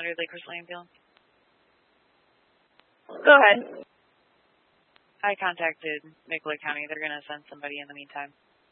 600 Lake Crystal Ambulance. Go ahead. I contacted Nicolet County. They're going to send somebody in the meantime.